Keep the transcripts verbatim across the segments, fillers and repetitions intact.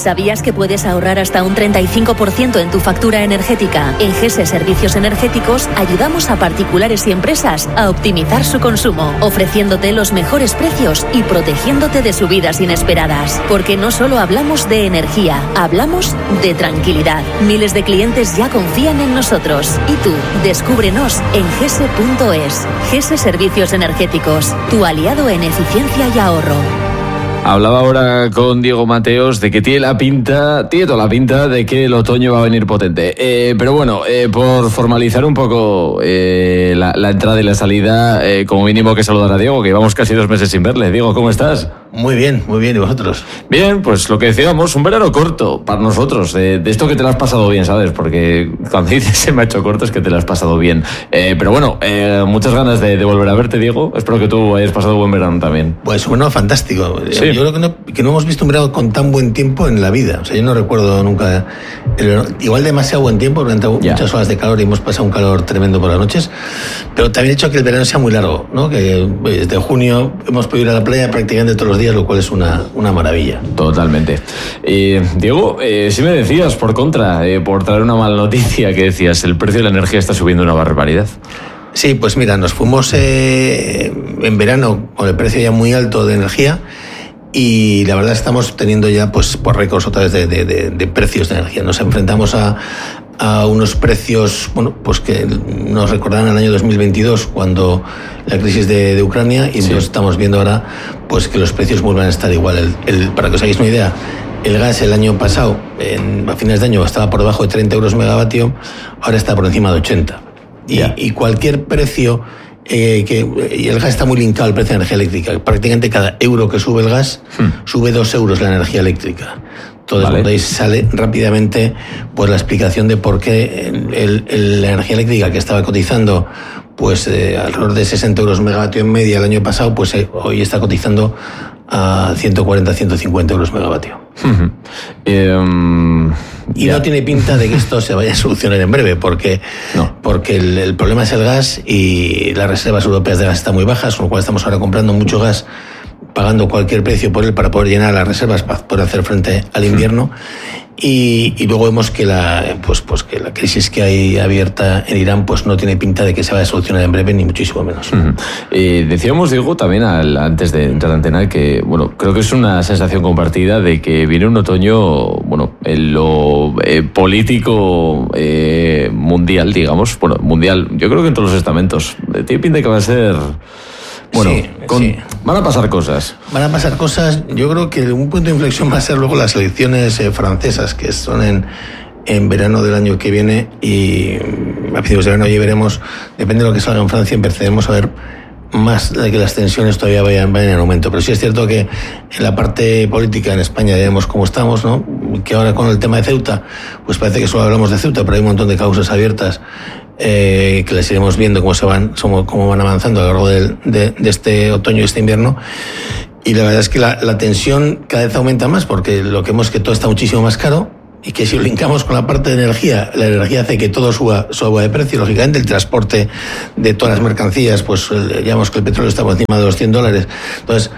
¿Sabías que puedes ahorrar hasta un treinta y cinco por ciento en tu factura energética? En G S Servicios Energéticos ayudamos a particulares y empresas a optimizar su consumo, ofreciéndote los mejores precios y protegiéndote de subidas inesperadas. Porque no solo hablamos de energía, hablamos de tranquilidad. Miles de clientes ya confían en nosotros. Y tú, descúbrenos en gese punto es. G S Servicios Energéticos, tu aliado en eficiencia y ahorro. Hablaba ahora con Diego Mateos de que tiene la pinta, tiene toda la pinta de que el otoño va a venir potente. Eh, pero bueno, eh, por formalizar un poco eh, la, la entrada y la salida, eh, como mínimo que saludar a Diego, que llevamos casi dos meses sin verle. Diego, ¿cómo estás? Muy bien, muy bien. ¿Y vosotros? Bien, pues lo que decíamos, un verano corto para nosotros. De, de esto que te lo has pasado bien, ¿sabes? Porque cuando dices se me ha hecho corto es que te lo has pasado bien. Eh, pero bueno, eh, muchas ganas de, de volver a verte, Diego. Espero que tú hayas pasado buen verano también. Pues bueno, fantástico. Sí. Yo creo que no, que no hemos visto un verano con tan buen tiempo en la vida. O sea, yo no recuerdo nunca el verano. Igual demasiado buen tiempo, durante yeah. muchas horas de calor y hemos pasado un calor tremendo por las noches. Pero también ha hecho que el verano sea muy largo, ¿no? Que desde junio hemos podido ir a la playa prácticamente todos los días, lo cual es una, una maravilla. Totalmente. Eh, Diego, eh, si me decías, por contra, eh, por traer una mala noticia, que decías, el precio de la energía está subiendo una barbaridad. Sí, pues mira, nos fuimos eh, en verano con el precio ya muy alto de energía y la verdad estamos teniendo ya pues por récords otra vez de, de, de, de precios de energía. Nos enfrentamos a, a unos precios, bueno, pues que nos recordarán al año dos mil veintidós, cuando la crisis de, de Ucrania, y sí. Nos estamos viendo ahora pues que los precios vuelvan a estar igual. El, el, para que os hagáis una idea, el gas el año pasado, en, a fines de año, estaba por debajo de treinta euros megavatio, ahora está por encima de ochenta. Y, yeah. y cualquier precio, eh, que y el gas está muy linkado al precio de energía eléctrica. Prácticamente cada euro que sube el gas, hmm. sube dos euros la energía eléctrica. Entonces, vale. Ahí sale rápidamente pues la explicación de por qué el, el, la energía eléctrica, que estaba cotizando pues eh, alrededor de sesenta euros megavatio en media el año pasado, pues eh, hoy está cotizando a ciento cuarenta, ciento cincuenta euros megavatio. Uh-huh. um, y yeah. no tiene pinta de que esto se vaya a solucionar en breve, porque, no. porque el, el problema es el gas y las reservas europeas de gas están muy bajas, con lo cual estamos ahora comprando mucho gas, pagando cualquier precio por él para poder llenar las reservas, para poder hacer frente al invierno. Y, y luego vemos que la, pues, pues que la crisis que hay abierta en Irán pues no tiene pinta de que se vaya a solucionar en breve, ni muchísimo menos. Uh-huh. Eh, decíamos, Diego, también al, antes de entrar a antena, que bueno, creo que es una sensación compartida de que viene un otoño, bueno, en lo eh, político eh, mundial, digamos, bueno, mundial, yo creo que en todos los estamentos. Tiene pinta de que va a ser... Bueno, sí, con, sí. van a pasar cosas. Van a pasar cosas. Yo creo que un punto de inflexión va a ser luego las elecciones eh, francesas, que son en, en verano del año que viene, y a principios de verano ya veremos, depende de lo que salga en Francia, empezaremos a ver más de que las tensiones todavía vayan, vayan en aumento. Pero sí es cierto que en la parte política en España ya vemos cómo estamos, ¿no? Que ahora con el tema de Ceuta, pues parece que solo hablamos de Ceuta, pero hay un montón de causas abiertas eh, que las iremos viendo cómo se van, cómo van avanzando a lo largo de, de, de este otoño y este invierno. Y la verdad es que la, la tensión cada vez aumenta más, porque lo que vemos es que todo está muchísimo más caro, y que si lo linkamos con la parte de energía, la energía hace que todo suba, suba de precio. Lógicamente, el transporte de todas las mercancías, pues ya vemos que el petróleo está por encima de los cien dólares. Entonces,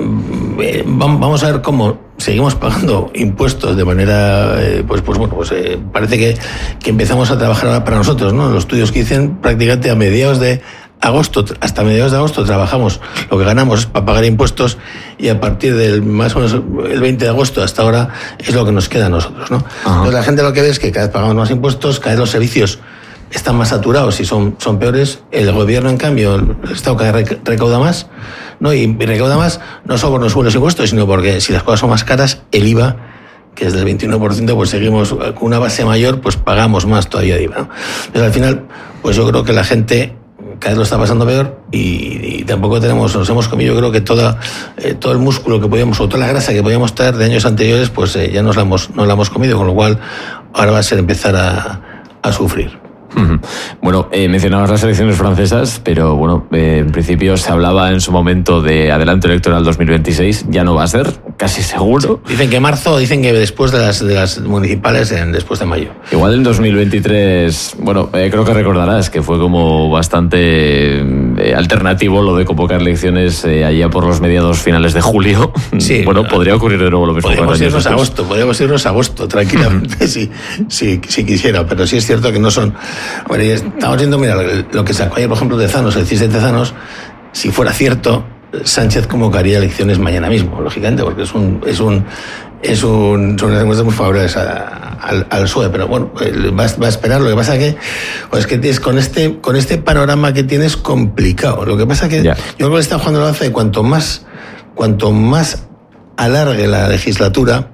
vamos a ver cómo seguimos pagando impuestos de manera, pues, pues bueno, pues eh, parece que, que empezamos a trabajar ahora para nosotros, ¿no? Los estudios que dicen prácticamente a mediados de agosto, hasta mediados de agosto trabajamos, lo que ganamos es para pagar impuestos, y a partir del más o menos el veinte de agosto hasta ahora es lo que nos queda a nosotros, ¿no? Uh-huh. Entonces la gente lo que ve es que cada vez pagamos más impuestos, cada vez los servicios están más saturados y son, son peores. El gobierno, en cambio, el Estado cada vez recauda más, ¿no? Y recauda más no solo por los buenos impuestos, sino porque si las cosas son más caras, el I V A, que es del veintiuno por ciento, pues seguimos con una base mayor, pues pagamos más todavía de I V A, ¿no? Entonces al final, pues yo creo que la gente cada vez lo está pasando peor, y, y tampoco tenemos, nos hemos comido, yo creo que toda, eh, todo el músculo que podíamos, o toda la grasa que podíamos traer de años anteriores, pues eh, ya nos la hemos, nos la hemos comido, con lo cual ahora va a ser empezar a, a sufrir. Uh-huh. Bueno, eh, mencionabas las elecciones francesas, pero bueno, eh, en principio se hablaba en su momento de adelanto electoral dos mil veintiséis, ya no va a ser. casi seguro. Dicen que marzo, dicen que después de las, de las municipales, en, después de mayo. Igual en dos mil veintitrés, bueno, eh, creo que recordarás que fue como bastante eh, alternativo lo de convocar elecciones eh, allá por los mediados finales de julio. Sí, bueno, podría ocurrir de nuevo lo mismo. Podríamos irnos a agosto, podríamos irnos a agosto, tranquilamente, si, si, si quisiera, pero sí es cierto que no son... Bueno, estamos viendo, mira, lo que sacó ayer, por ejemplo, Tezanos, el C I S de Tezanos, si fuera cierto, Sánchez convocaría elecciones mañana mismo, lógicamente, porque es un... Es un Es un, son unas encuestas muy favorables a, a, al, al P S O E, pero bueno, va, va a esperar. Lo que pasa que, pues que tienes, con este con este panorama que tienes complicado. Lo que pasa que yeah. yo creo que está jugando la baza de cuanto más, cuanto más alargue la legislatura,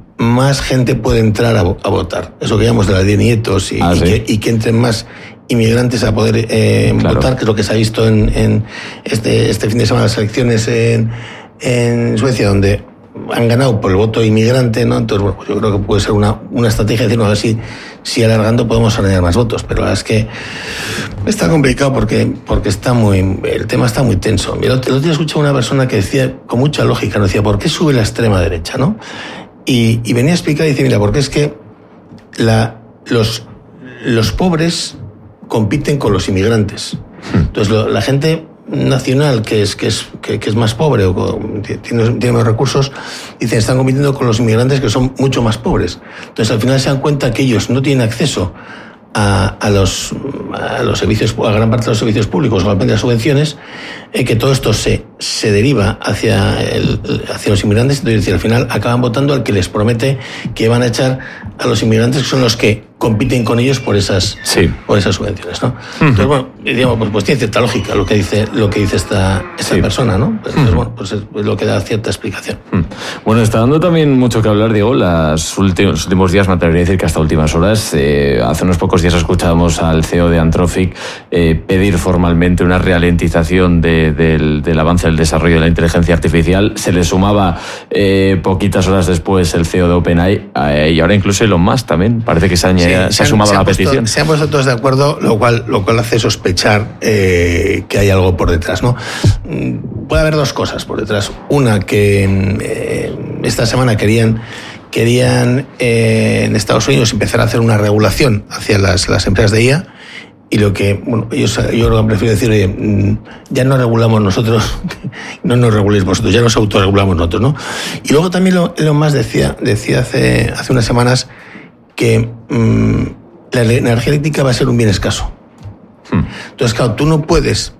más gente puede entrar a, a votar. Eso que llamamos de las diez nietos y, ah, y, ¿sí? que, y que entren más inmigrantes a poder eh, claro. votar, que es lo que se ha visto en, en este, este fin de semana las elecciones en, en Suecia, donde han ganado por el voto inmigrante, ¿no? Entonces, bueno, pues yo creo que puede ser una, una estrategia de decir, no, a ver si, si alargando podemos añadir más votos, pero la verdad es que está complicado porque, porque está muy, el tema está muy tenso. El otro día escuché a una persona que decía, con mucha lógica, no decía, ¿por qué sube la extrema derecha, no? Y, y venía a explicar y decir, mira, porque es que la, los, los pobres compiten con los inmigrantes. Entonces, lo, la gente nacional que es que es que, que es más pobre o tiene, tiene más recursos, dicen, están compitiendo con los inmigrantes que son mucho más pobres. Entonces, al final se dan cuenta que ellos no tienen acceso a, a los a los servicios, a gran parte de los servicios públicos o a las subvenciones, eh, que todo esto se se deriva hacia el, hacia los inmigrantes. Entonces, es decir, al final acaban votando al que les promete que van a echar a los inmigrantes, que son los que compiten con ellos por esas sí. por esas subvenciones, ¿no? Uh-huh. Entonces, bueno, digamos, pues, pues tiene cierta lógica lo que dice lo que dice esta esta sí. persona, ¿no? Entonces, uh-huh. bueno, pues es lo que da cierta explicación. Uh-huh. Bueno, está dando también mucho que hablar, Diego, las últimos, los últimos días, me atrevería a decir que hasta últimas horas, eh, hace unos pocos días escuchábamos al C E O de Anthropic eh, pedir formalmente una ralentización de, del, del avance del desarrollo de la inteligencia artificial. Se le sumaba eh, poquitas horas después el C E O de OpenAI eh, y ahora incluso Elon Musk también. Parece que se, añade, sí, se ha sumado a la puesto, petición. Se han puesto todos de acuerdo, lo cual, lo cual hace sospechar eh, que hay algo por detrás, ¿no? Puede haber dos cosas por detrás. Una, que eh, esta semana querían querían eh, en Estados Unidos empezar a hacer una regulación hacia las, las empresas de I A, y lo que, bueno, ellos, yo lo que prefiero decir, oye, ya no regulamos nosotros, no nos reguléis vosotros, ya nos autorregulamos nosotros, ¿no? Y luego también lo, lo más decía, decía hace, hace unas semanas que mmm, la energía eléctrica va a ser un bien escaso. Hmm. Entonces, claro, tú no puedes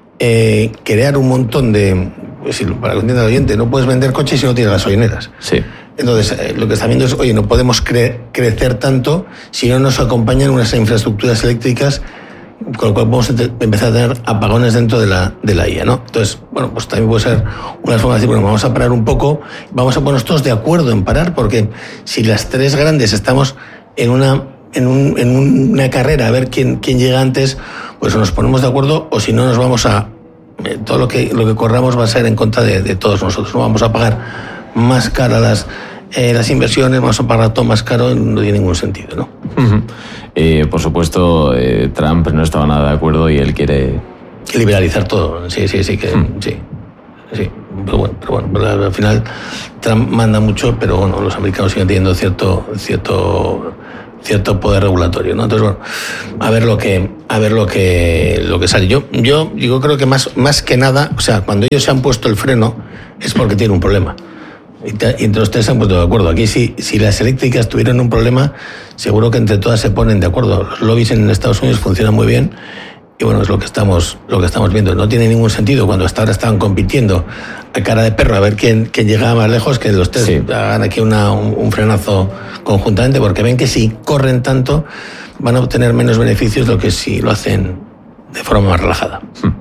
eh, crear un montón de, pues, para que entienda el oyente, no puedes vender coches si no tienes gasolineras. Sí. Entonces, eh, lo que está viendo es, oye, no podemos cre- crecer tanto si no nos acompañan unas infraestructuras eléctricas, con lo cual podemos empezar a tener apagones dentro de la, de la I A, ¿no? Entonces, bueno, pues también puede ser una forma de decir, bueno, vamos a parar un poco, vamos a ponernos todos de acuerdo en parar, porque si las tres grandes estamos en una, en un, en una carrera a ver quién, quién llega antes, pues o nos ponemos de acuerdo, o si no nos vamos a... Eh, todo lo que, lo que corramos va a ser en contra de, de todos nosotros, no vamos a pagar más cara las, eh, las inversiones, vamos a pagar todo más caro, no tiene ningún sentido, ¿no? Uh-huh. Eh, por supuesto, eh, Trump no estaba nada de acuerdo y él quiere... liberalizar todo, sí, sí, sí, que uh-huh. sí, sí, pero bueno, pero bueno, pero al final Trump manda mucho, pero bueno, los americanos siguen teniendo cierto, cierto, cierto poder regulatorio, ¿no? Entonces, bueno, a ver lo que, a ver lo que, lo que sale. Yo, yo, yo creo que más, más que nada, o sea, cuando ellos se han puesto el freno es porque tienen un problema. Y entre ustedes se han puesto de acuerdo. Aquí, si, si las eléctricas tuvieran un problema, seguro que entre todas se ponen de acuerdo. Los lobbies en Estados Unidos funcionan muy bien y bueno, es lo que estamos, lo que estamos viendo. No tiene ningún sentido cuando hasta ahora estaban compitiendo a cara de perro a ver quién, quién llegaba más lejos, que los tres sí. hagan aquí una, un, un frenazo conjuntamente, porque ven que si corren tanto van a obtener menos beneficios de lo que si lo hacen de forma más relajada.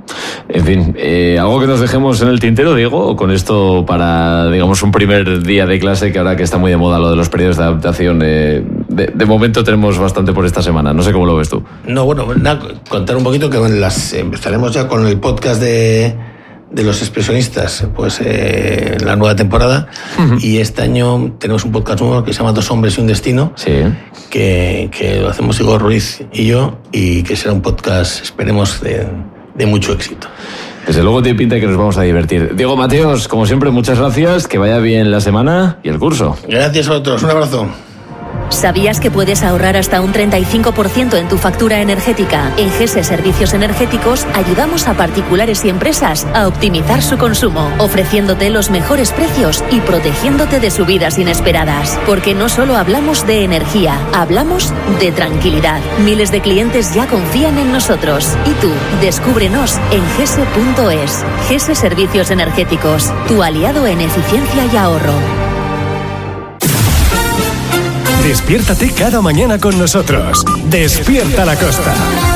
En fin, eh, ¿algo que nos dejemos en el tintero, Diego? ¿O con esto para, digamos, un primer día de clase, que ahora que está muy de moda lo de los periodos de adaptación, eh, de, de momento tenemos bastante por esta semana? No sé cómo lo ves tú. No, bueno, nada, contar un poquito que las, empezaremos ya con el podcast de, de los expresionistas, pues eh, la nueva temporada, uh-huh. y este año tenemos un podcast nuevo que se llama Dos hombres y un destino, sí. que, que lo hacemos Igor Ruiz y yo, y que será un podcast, esperemos, de, de mucho éxito. Desde luego tiene pinta de que nos vamos a divertir. Diego Mateos, como siempre, muchas gracias, que vaya bien la semana y el curso. Gracias a otros, un abrazo. ¿Sabías que puedes ahorrar hasta un treinta y cinco por ciento en tu factura energética? En G E S E Servicios Energéticos ayudamos a particulares y empresas a optimizar su consumo, ofreciéndote los mejores precios y protegiéndote de subidas inesperadas. Porque no solo hablamos de energía, hablamos de tranquilidad. Miles de clientes ya confían en nosotros. Y tú, descúbrenos en gese punto es. G E S E Servicios Energéticos, tu aliado en eficiencia y ahorro. Despiértate cada mañana con nosotros. Despierta la Costa.